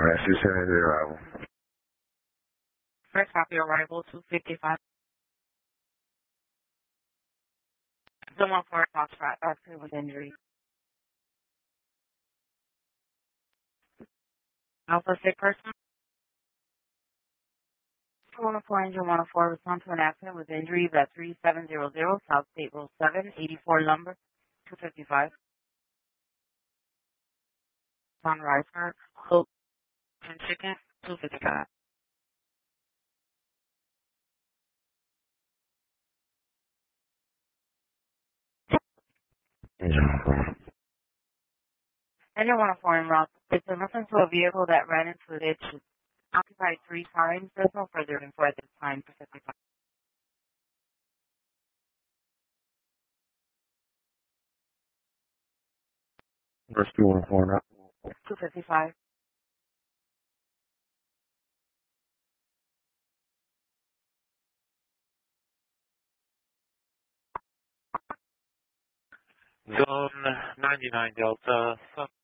Susan is arrival. First copy arrival 255. Someone for Foxtrot, accident with injury. Alpha sick person. 214 engine 104 respond to an accident with injuries at 3700 South State Road 7, 84 Lumber, 255. Sunrise Park, Hope, and Chicken, 255. Engine 104 en route. It's in reference to a vehicle that ran into a ditch. Occupied 3 times. There's no further info at this time. Pacific. Rescue 104 now. 255. Zone 99 Delta,